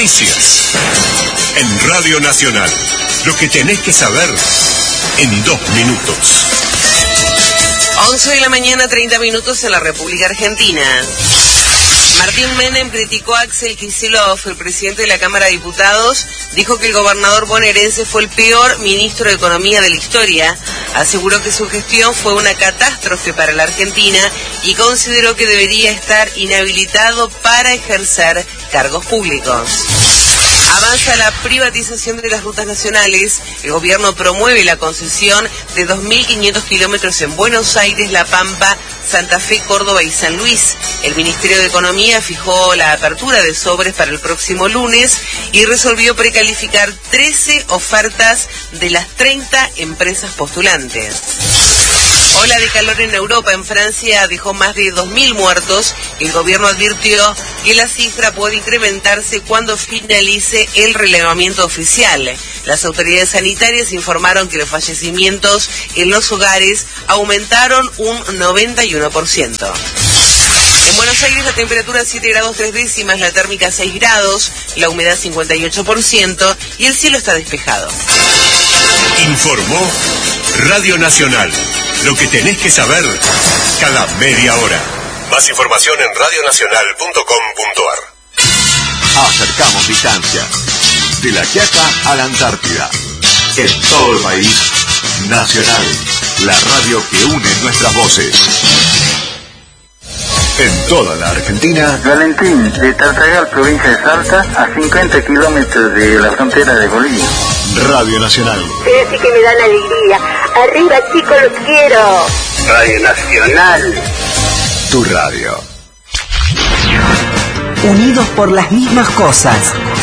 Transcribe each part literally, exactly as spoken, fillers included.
Noticias. En Radio Nacional. Lo que tenés que saber en dos minutos. once de la mañana, treinta minutos en la República Argentina. Martín Menem criticó a Axel Kicillof, el presidente de la Cámara de Diputados, dijo que el gobernador bonaerense fue el peor ministro de Economía de la historia, aseguró que su gestión fue una catástrofe para la Argentina y consideró que debería estar inhabilitado para ejercer cargos públicos. Avanza la privatización de las rutas nacionales. El gobierno promueve la concesión de dos mil quinientos kilómetros en Buenos Aires, La Pampa, Santa Fe, Córdoba y San Luis. El Ministerio de Economía fijó la apertura de sobres para el próximo lunes y resolvió precalificar trece ofertas de las treinta empresas postulantes. Ola de calor en Europa. En Francia dejó más de dos mil muertos. El gobierno advirtió que la cifra puede incrementarse cuando finalice el relevamiento oficial. Las autoridades sanitarias informaron que los fallecimientos en los hogares aumentaron un noventa y uno por ciento. En Buenos Aires la temperatura siete grados tres décimas, la térmica seis grados, la humedad cincuenta y ocho por ciento y el cielo está despejado. Informó Radio Nacional. Lo que tenés que saber cada media hora. Más información en radio nacional punto com punto a r. Acercamos distancias. De La Quiaca a la Antártida. En todo el país, Nacional. La radio que une nuestras voces. En toda la Argentina. Valentín, de Tartagal, provincia de Salta, a cincuenta kilómetros de la frontera de Bolivia. Radio Nacional. Pero sí que me dan alegría. Arriba, chicos, los quiero. Radio Nacional. Tu radio. Unidos por las mismas cosas.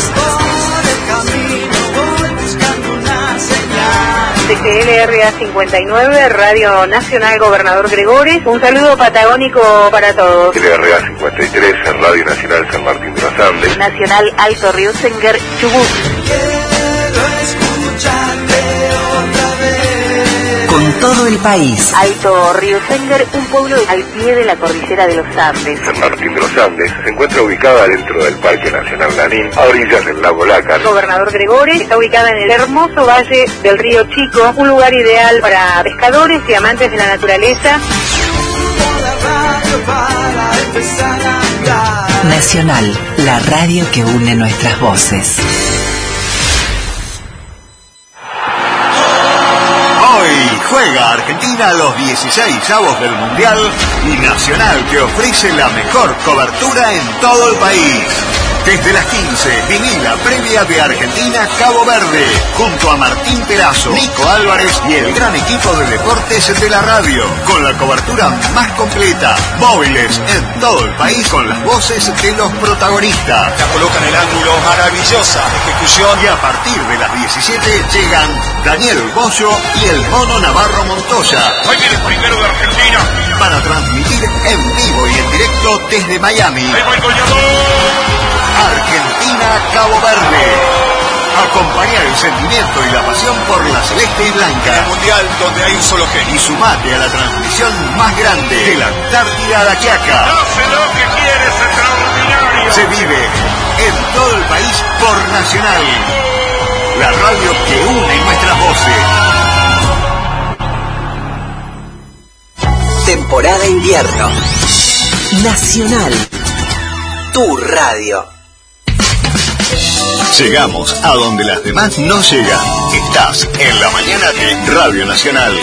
D G L R A cincuenta y nueve, Radio Nacional Gobernador Gregores. Un saludo patagónico para todos. L R A cincuenta y tres, Radio Nacional San Martín de los Andes. Nacional Alto Riosenger, Chubut. Con todo el país. Alto Riosenger, un pueblo al pie de la cordillera de los Andes. San Martín de los Andes se encuentra ubicada dentro del Parque Nacional Lanín, a orillas del lago Lácar. Gobernador Gregores está ubicada en el hermoso valle del río Chico, un lugar ideal para pescadores y amantes de la naturaleza. Nacional, la radio que une nuestras voces. Hoy juega Argentina los dieciséis avos del Mundial y Nacional que ofrece la mejor cobertura en todo el país. Desde las quince, viví la previa de Argentina-Cabo Verde, junto a Martín Perazo, Nico Álvarez y el gran equipo de deportes de la radio, con la cobertura más completa, móviles en todo el país con las voces de los protagonistas. La coloca en el ángulo, maravillosa ejecución. Y a partir de las diecisiete llegan Daniel Bollo y el Mono Navarro Montoya. Hoy viene el primero de Argentina. Para transmitir en vivo y en directo desde Miami. ¡Ahí va el goleador! Argentina-Cabo Verde. Acompañar el sentimiento y la pasión por la celeste y blanca. El mundial donde hay un solo genio. Y sumate a la transmisión más grande de la Antártida a La Quiaca. Hace lo que quieres, extraordinario. Se vive en todo el país por Nacional. La radio que une nuestras voces. Temporada invierno. Nacional. Tu radio. Llegamos a donde las demás no llegan. Estás en la mañana de Radio Nacional.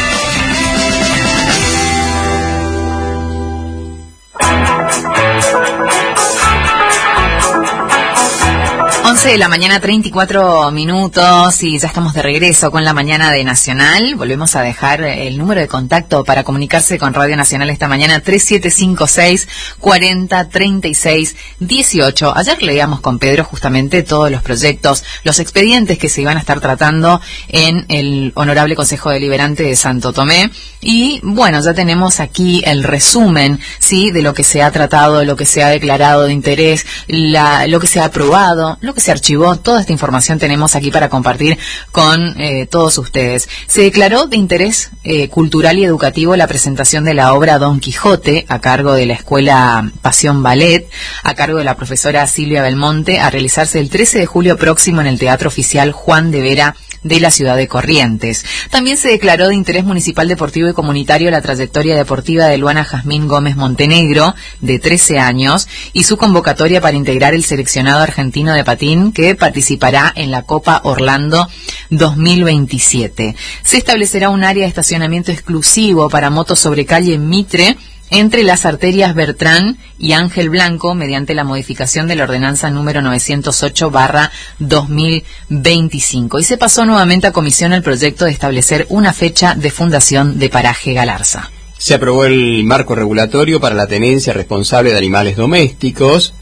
once de la mañana, treinta y cuatro minutos, y ya estamos de regreso con la mañana de Nacional. Volvemos a dejar el número de contacto para comunicarse con Radio Nacional esta mañana, tres siete cinco seis, cuarenta, treinta y seis, dieciocho. Ayer leíamos con Pedro justamente todos los proyectos, los expedientes que se iban a estar tratando en el Honorable Consejo Deliberante de Santo Tomé. Y bueno, ya tenemos aquí el resumen, sí, de lo que se ha tratado, lo que se ha declarado de interés, la, lo que se ha aprobado, lo que se ha archivó. Toda esta información tenemos aquí para compartir con eh, todos ustedes. Se declaró de interés eh, cultural y educativo la presentación de la obra Don Quijote a cargo de la Escuela Pasión Ballet, a cargo de la profesora Silvia Belmonte, a realizarse el trece de julio próximo en el Teatro Oficial Juan de Vera de la ciudad de Corrientes. También se declaró de interés municipal, deportivo y comunitario la trayectoria deportiva de Luana Jazmín Gómez Montenegro, de trece años, y su convocatoria para integrar el seleccionado argentino de patín que participará en la Copa Orlando dos mil veintisiete. Se establecerá un área de estacionamiento exclusivo para motos sobre calle Mitre entre las arterias Bertrán y Ángel Blanco mediante la modificación de la ordenanza número novecientos ocho barra dos mil veinticinco. Y se pasó nuevamente a comisión el proyecto de establecer una fecha de fundación de Paraje Galarza. Se aprobó el marco regulatorio para la tenencia responsable de animales domésticos.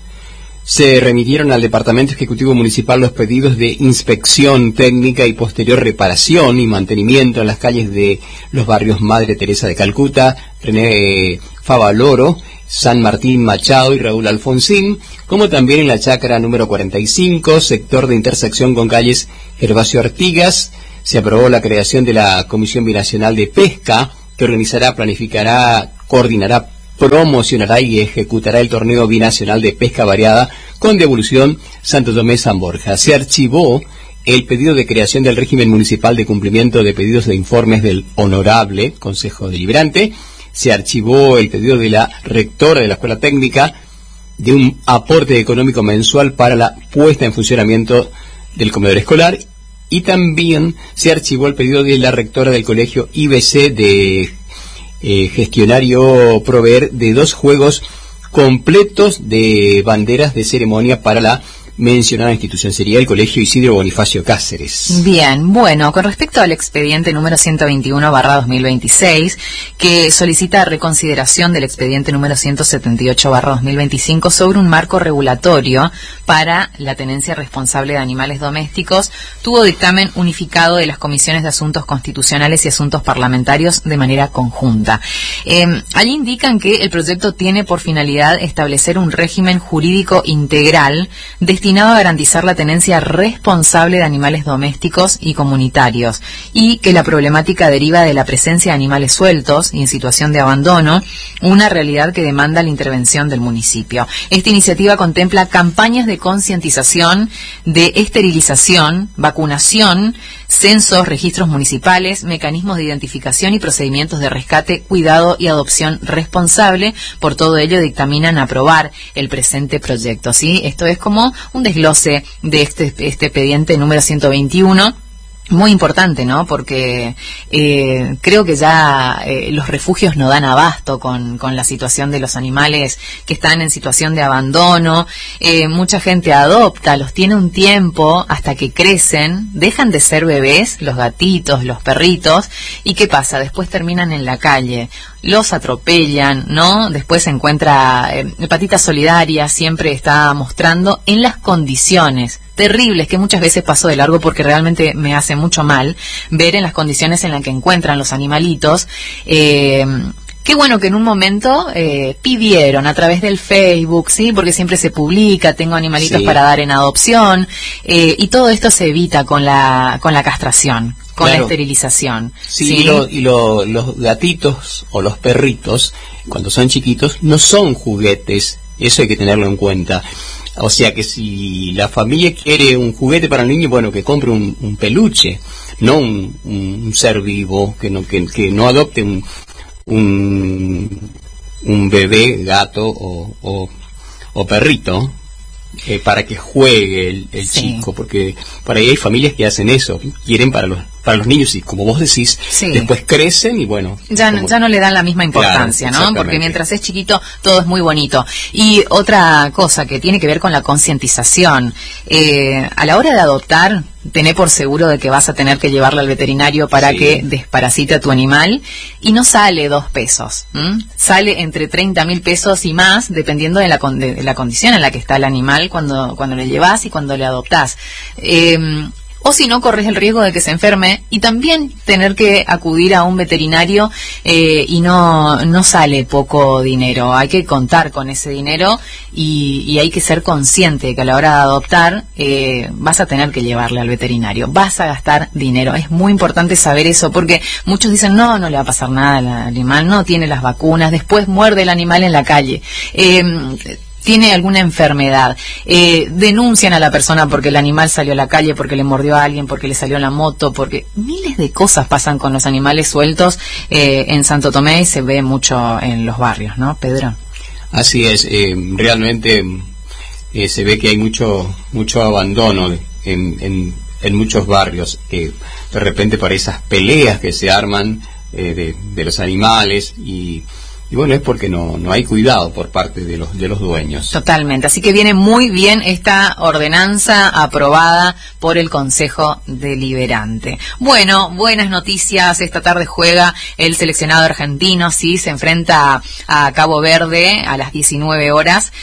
Se remitieron al Departamento Ejecutivo Municipal los pedidos de inspección técnica y posterior reparación y mantenimiento en las calles de los barrios Madre Teresa de Calcuta, René Favaloro, San Martín Machado y Raúl Alfonsín, como también en la chacra número cuarenta y cinco, sector de intersección con calles Gervasio Artigas. Se aprobó la creación de la Comisión Binacional de Pesca, que organizará, planificará, coordinará, promocionará y ejecutará el torneo binacional de pesca variada con devolución Santo Tomé-San Borja. Se archivó el pedido de creación del régimen municipal de cumplimiento de pedidos de informes del Honorable Consejo Deliberante. Se archivó el pedido de la rectora de la Escuela Técnica de un aporte económico mensual para la puesta en funcionamiento del comedor escolar. Y también se archivó el pedido de la rectora del colegio I B C de eh, gestionario proveer de dos juegos completos de banderas de ceremonia para la mencionada institución. Sería el Colegio Isidro Bonifacio Cáceres. Bien, bueno, con respecto al expediente número ciento veintiuno barra dos mil veintiséis, que solicita reconsideración del expediente número ciento setenta y ocho barra dos mil veinticinco sobre un marco regulatorio para la tenencia responsable de animales domésticos, tuvo dictamen unificado de las comisiones de asuntos constitucionales y asuntos parlamentarios de manera conjunta. Eh, allí indican que el proyecto tiene por finalidad establecer un régimen jurídico integral destinado a garantizar la tenencia responsable de animales domésticos y comunitarios, y que la problemática deriva de la presencia de animales sueltos y en situación de abandono, una realidad que demanda la intervención del municipio. Esta iniciativa contempla campañas de concientización, de esterilización, vacunación, censos, registros municipales, mecanismos de identificación y procedimientos de rescate, cuidado y adopción responsable. Por todo ello dictaminan aprobar el presente proyecto. ¿Sí? Esto es como un desglose de este, este expediente número ciento veintiuno. Muy importante, ¿no? Porque eh, creo que ya eh, los refugios no dan abasto con, con la situación de los animales que están en situación de abandono. Eh, mucha gente adopta, los tiene un tiempo hasta que crecen, dejan de ser bebés, los gatitos, los perritos, y ¿qué pasa? Después terminan en la calle, los atropellan, ¿no? Después se encuentra, eh, Patita Solidaria siempre está mostrando en las condiciones terribles, que muchas veces paso de largo porque realmente me hace mucho mal ver en las condiciones en las que encuentran los animalitos. Eh, Qué bueno que en un momento eh, pidieron a través del Facebook, sí, porque siempre se publica, tengo animalitos sí. para dar en adopción, eh, y todo esto se evita con la con la castración, con claro. la esterilización. Sí, ¿sí? y, lo, y lo, los gatitos o los perritos, cuando son chiquitos, no son juguetes, eso hay que tenerlo en cuenta. O sea que si la familia quiere un juguete para el niño, bueno, que compre un, un peluche, no un, un ser vivo, que no que, que no adopte un un, un bebé, gato o, o, o perrito, eh, para que juegue el, el sí. chico, porque por ahí hay familias que hacen eso, quieren para los para los niños y como vos decís, sí. después crecen y bueno, ya, como... ya no le dan la misma importancia, claro, ¿no? Porque mientras es chiquito todo es muy bonito. Y otra cosa que tiene que ver con la concientización, eh, a la hora de adoptar, tené por seguro de que vas a tener que llevarlo al veterinario para sí. que desparasite a tu animal, y no sale dos pesos, ¿m? Sale entre treinta mil pesos y más, dependiendo de la, con, de, de la condición en la que está el animal cuando, cuando le llevas y cuando le adoptás. Eh, o si no corres el riesgo de que se enferme y también tener que acudir a un veterinario eh, y no no sale poco dinero. Hay que contar con ese dinero y, y hay que ser consciente de que a la hora de adoptar eh, vas a tener que llevarle al veterinario, vas a gastar dinero. Es muy importante saber eso porque muchos dicen no, no le va a pasar nada al animal, no tiene las vacunas, después muerde el animal en la calle. Eh, tiene alguna enfermedad, eh, denuncian a la persona porque el animal salió a la calle, porque le mordió a alguien, porque le salió la moto, porque miles de cosas pasan con los animales sueltos eh, en Santo Tomé y se ve mucho en los barrios, ¿no, Pedro? Así es, eh, realmente eh, se ve que hay mucho mucho abandono en, en, en muchos barrios, eh, de repente por esas peleas que se arman eh, de, de los animales y Y bueno, es porque no no hay cuidado por parte de los de los dueños. Totalmente, así que viene muy bien esta ordenanza aprobada por el Consejo Deliberante. Bueno, buenas noticias, esta tarde juega el seleccionado argentino, sí, se enfrenta a Cabo Verde a las diecinueve horas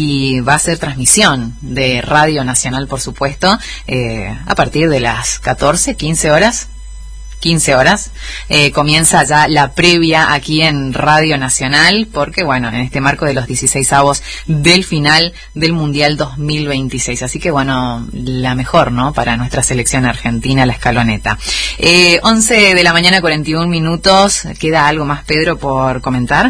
y va a ser transmisión de Radio Nacional, por supuesto, eh, a partir de las catorce, quince horas. quince horas, eh, comienza ya la previa aquí en Radio Nacional, porque bueno, en este marco de los dieciseisavos del final del Mundial dos mil veintiséis, así que bueno, la mejor, ¿no?, para nuestra selección argentina, la escaloneta. Eh, once de la mañana, cuarenta y un minutos, ¿queda algo más, Pedro, por comentar?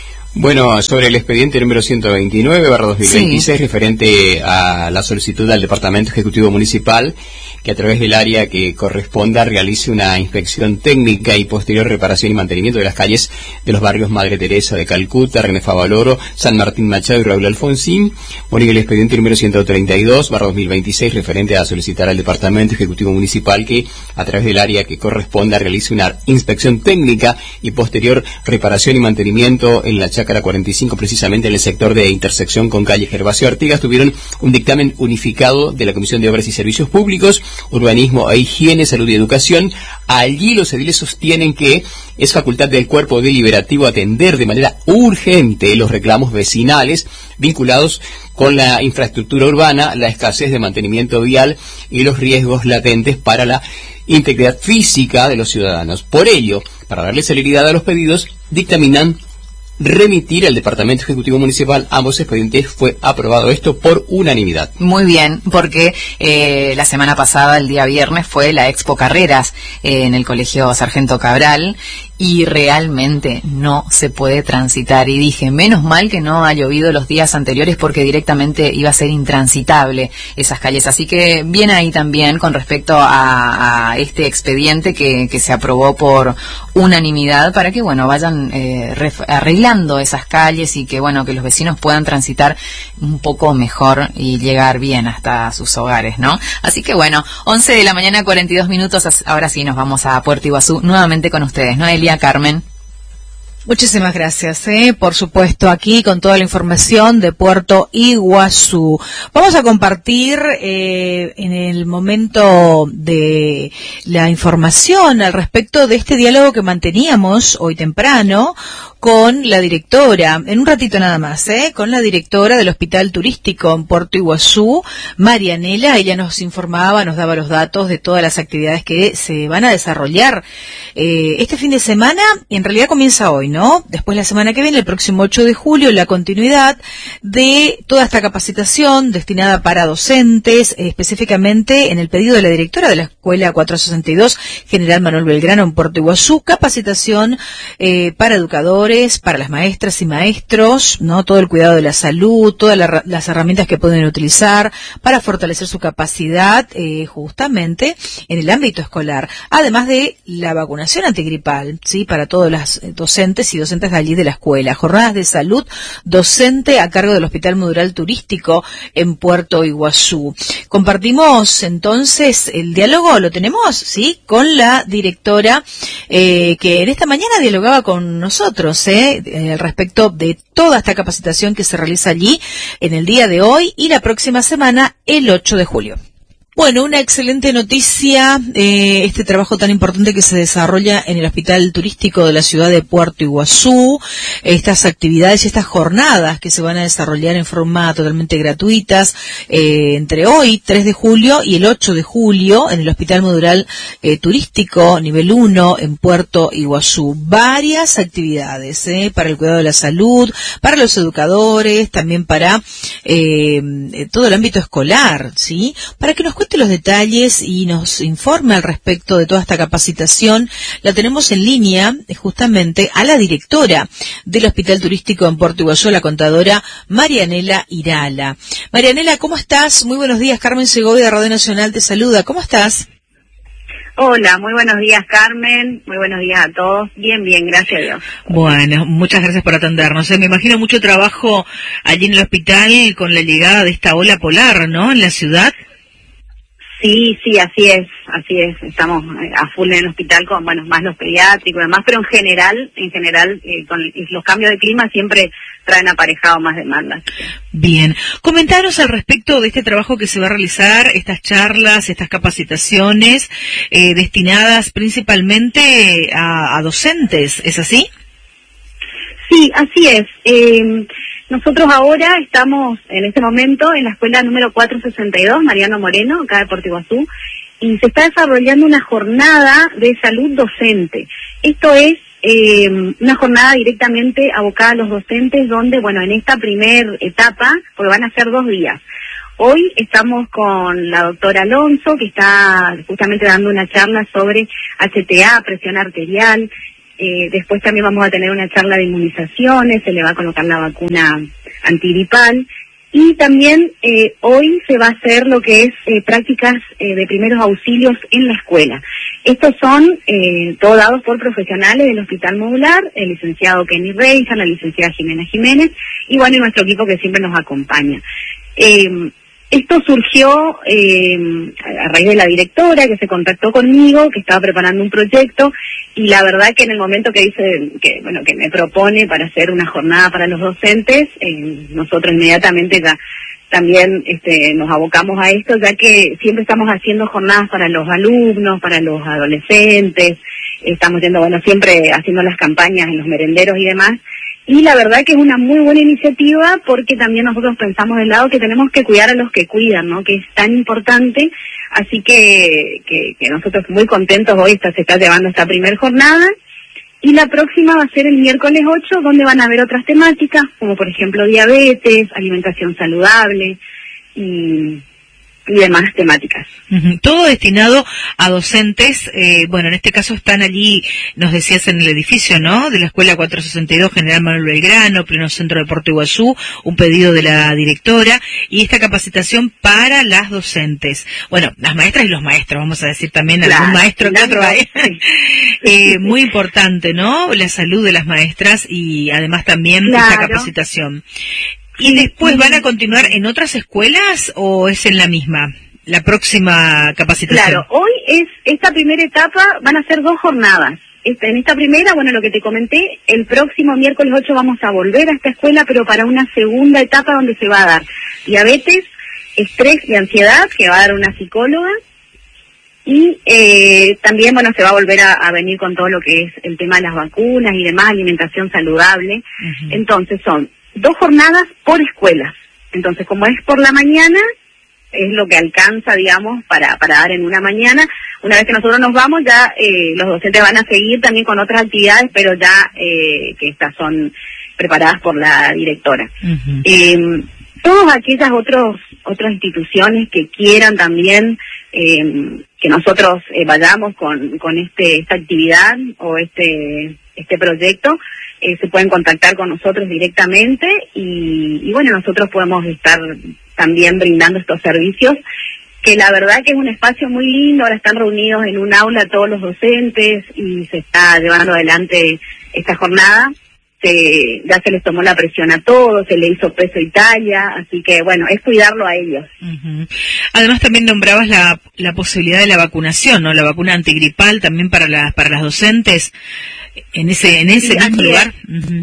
Bueno, sobre el expediente número ciento veintinueve barra dos mil veintiséis, sí, referente a la solicitud al Departamento Ejecutivo Municipal que a través del área que corresponda realice una inspección técnica y posterior reparación y mantenimiento de las calles de los barrios Madre Teresa de Calcuta, René Favaloro, San Martín Machado y Raúl Alfonsín. Bueno, y el expediente número ciento treinta y dos barra dos mil veintiséis referente a solicitar al Departamento Ejecutivo Municipal que a través del área que corresponda realice una inspección técnica y posterior reparación y mantenimiento en la Chácara cuarenta y cinco, precisamente en el sector de intersección con calle Gervasio Artigas. Tuvieron un dictamen unificado de la Comisión de Obras y Servicios Públicos, Urbanismo e Higiene, Salud y Educación. Allí los ediles sostienen que es facultad del cuerpo deliberativo atender de manera urgente los reclamos vecinales vinculados con la infraestructura urbana, la escasez de mantenimiento vial y los riesgos latentes para la integridad física de los ciudadanos. Por ello, para darle celeridad a los pedidos, dictaminan remitir al Departamento Ejecutivo Municipal ambos expedientes. Fue aprobado esto por unanimidad. Muy bien, porque eh, la semana pasada, el día viernes, fue la Expo Carreras eh, en el Colegio Sargento Cabral y realmente no se puede transitar. Y dije, menos mal que no ha llovido los días anteriores porque directamente iba a ser intransitable esas calles. Así que bien ahí también con respecto a, a este expediente que, que se aprobó por unanimidad para que, bueno, vayan eh, arreglando esas calles y que, bueno, que los vecinos puedan transitar un poco mejor y llegar bien hasta sus hogares, ¿no? Así que, bueno, once de la mañana, cuarenta y dos minutos, ahora sí nos vamos a Puerto Iguazú nuevamente con ustedes, ¿no, Elia, Carmen? Muchísimas gracias, ¿eh? Por supuesto, aquí con toda la información de Puerto Iguazú. Vamos a compartir eh, en el momento de la información al respecto de este diálogo que manteníamos hoy temprano con la directora, en un ratito nada más, ¿eh? Con la directora del Hospital Turístico en Puerto Iguazú, Marianela. Ella nos informaba, nos daba los datos de todas las actividades que se van a desarrollar eh, este fin de semana, y en realidad comienza hoy, ¿no? Después la semana que viene, el próximo ocho de julio, la continuidad de toda esta capacitación destinada para docentes, eh, específicamente en el pedido de la directora de la Escuela cuatrocientos sesenta y dos, General Manuel Belgrano en Puerto Iguazú, capacitación eh, para educadores, para las maestras y maestros, ¿no? Todo el cuidado de la salud, todas la, las herramientas que pueden utilizar para fortalecer su capacidad eh, justamente en el ámbito escolar, además de la vacunación antigripal, ¿sí? Para todos los docentes y docentes de allí de la escuela. Jornadas de salud docente a cargo del Hospital Mutual Turístico en Puerto Iguazú. Compartimos entonces el diálogo, lo tenemos, ¿sí? Con la directora eh, que en esta mañana dialogaba con nosotros ¿eh? Eh, al respecto de toda esta capacitación que se realiza allí en el día de hoy y la próxima semana, el ocho de julio. Bueno, una excelente noticia, eh, este trabajo tan importante que se desarrolla en el Hospital Turístico de la ciudad de Puerto Iguazú, estas actividades y estas jornadas que se van a desarrollar en forma totalmente gratuitas, eh, entre hoy, tres de julio, y el ocho de julio, en el Hospital Modular eh, Turístico Nivel uno en Puerto Iguazú. Varias actividades, eh, para el cuidado de la salud, para los educadores, también para eh, todo el ámbito escolar, ¿sí? Para que nos cuente los detalles y nos informe al respecto de toda esta capacitación, la tenemos en línea justamente a la directora del Hospital Turístico en Puerto Iguazú, la contadora Marianela Irala. Marianela, ¿cómo estás? Muy buenos días, Carmen Segovia de Radio Nacional te saluda. ¿Cómo estás? Hola, muy buenos días, Carmen. Muy buenos días a todos. Bien, bien, gracias a Dios. Bueno, muchas gracias por atendernos. Me imagino mucho trabajo allí en el hospital con la llegada de esta ola polar, ¿no?, en la ciudad. Sí, sí, así es, así es. Estamos a full en el hospital con, bueno, más los pediátricos y demás, pero en general, en general, eh, con los cambios de clima siempre traen aparejado más demandas. Bien. Comentaros al respecto de este trabajo que se va a realizar, estas charlas, estas capacitaciones, eh, destinadas principalmente a, a docentes, ¿es así? Sí, así es. Eh, nosotros ahora estamos en este momento en la escuela número cuatrocientos sesenta y dos, Mariano Moreno, acá de Puerto Iguazú, y se está desarrollando una jornada de salud docente. Esto es eh, una jornada directamente abocada a los docentes, donde, bueno, en esta primer etapa, porque van a ser dos días. Hoy estamos con la doctora Alonso, que está justamente dando una charla sobre H T A, presión arterial. Eh, después también vamos a tener una charla de inmunizaciones, se le va a colocar la vacuna antigripal. Y también eh, hoy se va a hacer lo que es eh, prácticas eh, de primeros auxilios en la escuela. Estos son eh, todos dados por profesionales del Hospital Modular, el licenciado Kenny Reisa, la licenciada Jimena Jiménez, y bueno, y nuestro equipo que siempre nos acompaña. Eh, Esto surgió eh, a raíz de la directora que se contactó conmigo, que estaba preparando un proyecto, y la verdad que en el momento que dice que bueno que me propone para hacer una jornada para los docentes, eh, nosotros inmediatamente ya también este, nos abocamos a esto, ya que siempre estamos haciendo jornadas para los alumnos, para los adolescentes, estamos yendo, bueno, siempre haciendo las campañas en los merenderos y demás. Y la verdad que es una muy buena iniciativa, porque también nosotros pensamos del lado que tenemos que cuidar a los que cuidan, ¿no?, que es tan importante. Así que, que, que nosotros muy contentos, hoy está, se está llevando esta primer jornada, y la próxima va a ser el miércoles ocho, donde van a haber otras temáticas, como por ejemplo diabetes, alimentación saludable y... y demás temáticas. Uh-huh. Todo destinado a docentes, eh, bueno, en este caso están allí, nos decías, en el edificio, ¿no?, de la Escuela cuatrocientos sesenta y dos, General Manuel Belgrano, pleno centro de Puerto Iguazú, un pedido de la directora, y esta capacitación para las docentes. Bueno, las maestras y los maestros, vamos a decir también, claro, algún maestro que otro hay. eh, muy importante, ¿no?, la salud de las maestras y además también claro, esta capacitación. ¿Y después van a continuar en otras escuelas o es en la misma, la próxima capacitación? Claro, hoy es esta primera etapa, van a ser dos jornadas. Esta, en esta primera, bueno, lo que te comenté, el próximo miércoles ocho vamos a volver a esta escuela, pero para una segunda etapa donde se va a dar diabetes, estrés y ansiedad, que va a dar una psicóloga, y eh, también, bueno, se va a volver a, a venir con todo lo que es el tema de las vacunas y demás, alimentación saludable. Uh-huh. Entonces son dos jornadas por escuelas. Entonces, como es por la mañana, es lo que alcanza, digamos, para, para dar en una mañana. Una vez que nosotros nos vamos, ya eh, los docentes van a seguir también con otras actividades, pero ya eh, que estas son preparadas por la directora. Uh-huh. Eh, todas aquellas otros, otras instituciones que quieran también eh, que nosotros eh, vayamos con, con este esta actividad o este este proyecto, Eh, se pueden contactar con nosotros directamente y, y bueno, nosotros podemos estar también brindando estos servicios, que la verdad que es un espacio muy lindo. Ahora están reunidos en un aula todos los docentes y se está llevando adelante esta jornada. Se, ya se les tomó la presión a todos, se le hizo peso y talla, así que bueno, es cuidarlo a ellos. Uh-huh. Además también nombrabas la, la posibilidad de la vacunación, ¿no?, la vacuna antigripal también para las para las docentes en ese en ese sí, mismo lugar. Uh-huh.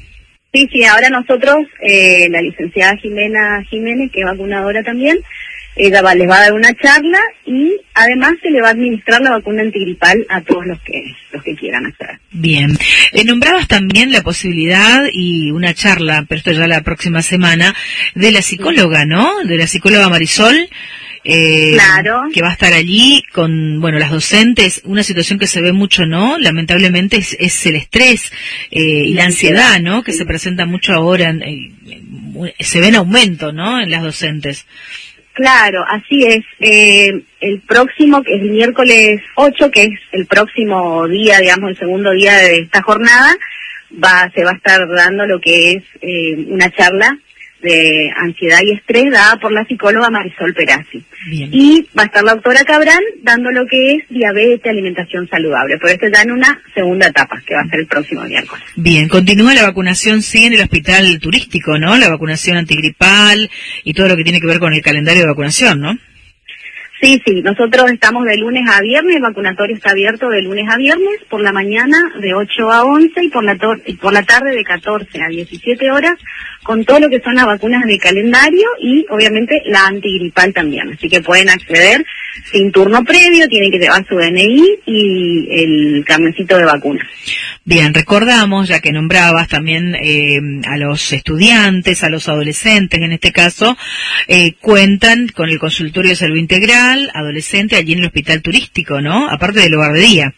Sí, sí, ahora nosotros, eh, la licenciada Jimena Jiménez, que es vacunadora también, Ella va, les va a dar una charla y además se le va a administrar la vacuna antigripal a todos los que los que quieran hacer. Bien. Eh, nombrabas también la posibilidad y una charla, pero esto ya la próxima semana, de la psicóloga, ¿no? De la psicóloga Marisol. Eh, claro. Que va a estar allí con, bueno, las docentes. Una situación que se ve mucho, ¿no? Lamentablemente es, es el estrés eh, y la ansiedad, ¿no? Que se presenta mucho ahora, eh, se ve en aumento, ¿no? En las docentes. Claro, así es. Eh, el próximo, que es el miércoles ocho, que es el próximo día, digamos, el segundo día de esta jornada, va se va a estar dando lo que es eh, una charla de ansiedad y estrés dada por la psicóloga Marisol Perazzi. Bien. Y va a estar la doctora Cabral dando lo que es diabetes, alimentación saludable, pero esto ya en una segunda etapa, que va a ser el próximo miércoles. Bien, continúa la vacunación, sí, en el hospital turístico, ¿no? La vacunación antigripal y todo lo que tiene que ver con el calendario de vacunación, ¿no? Sí, sí, nosotros estamos de lunes a viernes, el vacunatorio está abierto de lunes a viernes, por la mañana de ocho a once y por la, y por la tarde de catorce a diecisiete horas, con todo lo que son las vacunas de calendario y obviamente la antigripal también. Así que pueden acceder sin turno previo, tienen que llevar su D N I y el carnecito de vacuna. Bien, recordamos, ya que nombrabas también eh, a los estudiantes, a los adolescentes en este caso, eh, cuentan con el consultorio de salud integral, adolescente, allí en el hospital turístico, ¿no? Aparte del hogar de día.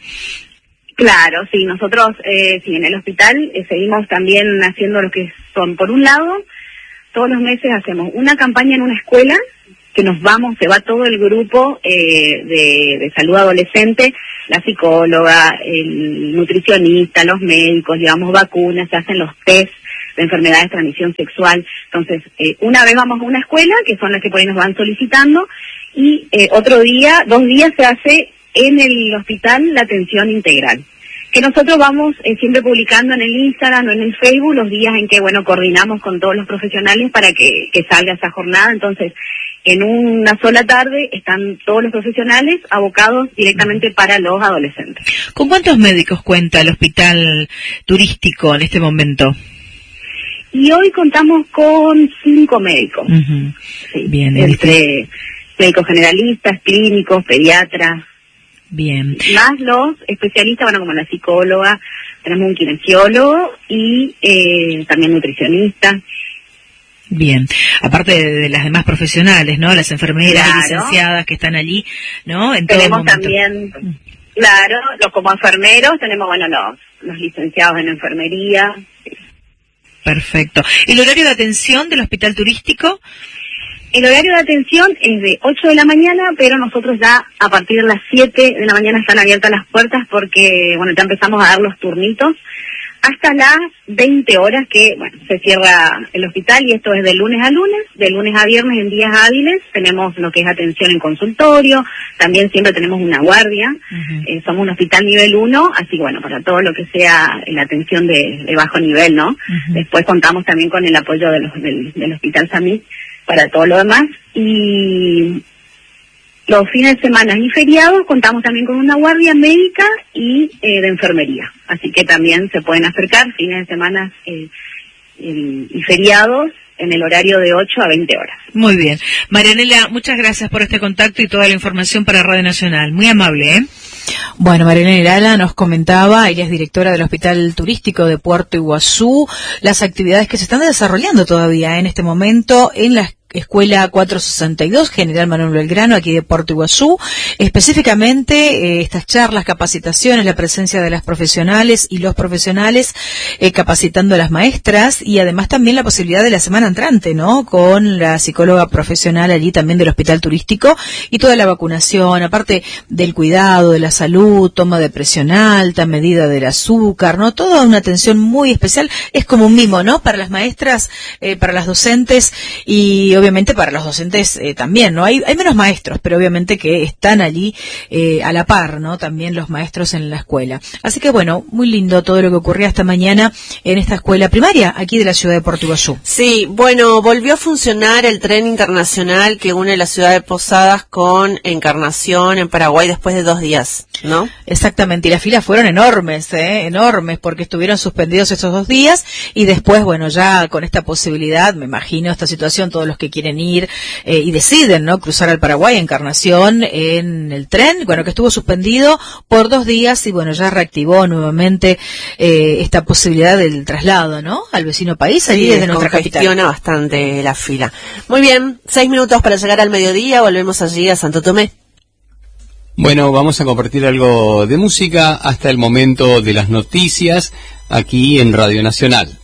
Claro, sí, nosotros eh, sí, en el hospital eh, seguimos también haciendo lo que son, por un lado, todos los meses hacemos una campaña en una escuela, que nos vamos, se va todo el grupo eh, de, de salud adolescente, la psicóloga, el nutricionista, los médicos, llevamos vacunas, se hacen los test de enfermedades de transmisión sexual. Entonces, eh, una vez vamos a una escuela, que son las que por ahí nos van solicitando, y eh, otro día, dos días se hace en el hospital la atención integral, que nosotros vamos eh, siempre publicando en el Instagram o en el Facebook los días en que, bueno, coordinamos con todos los profesionales para que, que salga esa jornada. Entonces, en una sola tarde están todos los profesionales abocados directamente para los adolescentes. ¿Con cuántos médicos cuenta el hospital turístico en este momento? Y hoy contamos con cinco médicos. Uh-huh. Sí, bien, entre médicos generalistas, clínicos, pediatras. Bien. Más los especialistas, bueno, como la psicóloga, tenemos un kinesiólogo y eh, también nutricionista. Bien, aparte de, de las demás profesionales, ¿no? Las enfermeras Claro. y licenciadas que están allí, ¿no? En Tenemos todo momento. también, claro, los como enfermeros, tenemos, bueno, los, los licenciados en enfermería. Sí. Perfecto. ¿El horario de atención del hospital turístico? El horario de atención es de ocho de la mañana, pero nosotros ya a partir de las siete de la mañana están abiertas las puertas porque, bueno, ya empezamos a dar los turnitos hasta las veinte horas que, bueno, se cierra el hospital y esto es de lunes a lunes, de lunes a viernes en días hábiles. Tenemos lo que es atención en consultorio, también siempre tenemos una guardia. Uh-huh. eh, somos un hospital nivel uno, así bueno, para todo lo que sea la atención de, de bajo nivel, ¿no? Uh-huh. Después contamos también con el apoyo de los, del, del Hospital Samit para todo lo demás, y los fines de semana y feriados contamos también con una guardia médica y eh, de enfermería, así que también se pueden acercar fines de semana eh, y, y feriados en el horario de ocho a veinte horas. Muy bien. Marianela, muchas gracias por este contacto y toda la información para Radio Nacional. Muy amable, ¿eh? Bueno, Marianela Irala nos comentaba, ella es directora del Hospital Turístico de Puerto Iguazú, las actividades que se están desarrollando todavía en este momento en las Escuela cuatrocientos sesenta y dos, General Manuel Belgrano, aquí de Puerto Iguazú. Específicamente, eh, estas charlas, capacitaciones, la presencia de las profesionales y los profesionales eh, capacitando a las maestras, y además también la posibilidad de la semana entrante, ¿no? Con la psicóloga profesional allí también del Hospital Turístico, y toda la vacunación, aparte del cuidado de la salud, toma de presión alta, medida del azúcar, ¿no? Toda una atención muy especial. Es como un mimo, ¿no? Para las maestras, eh, para las docentes y obviamente para los docentes eh, también, ¿no? Hay, hay menos maestros, pero obviamente que están allí eh, a la par, ¿no? También los maestros en la escuela. Así que bueno, muy lindo todo lo que ocurría esta mañana en esta escuela primaria aquí de la ciudad de Puerto Iguazú. Sí, bueno, volvió a funcionar el tren internacional que une la ciudad de Posadas con Encarnación en Paraguay después de dos días, ¿no? Exactamente, y las filas fueron enormes, ¿eh? Enormes, porque estuvieron suspendidos estos dos días y después, bueno, ya con esta posibilidad, me imagino, esta situación, todos los que que quieren ir eh, y deciden, ¿no?, cruzar al Paraguay, Encarnación, en el tren, bueno, que estuvo suspendido por dos días y bueno, ya reactivó nuevamente eh, esta posibilidad del traslado, ¿no?, al vecino país, allí sí, desde nuestra capital. Congestiona bastante la fila. Muy bien, seis minutos para llegar al mediodía, volvemos allí a Santo Tomé. Bueno, vamos a compartir algo de música hasta el momento de las noticias aquí en Radio Nacional.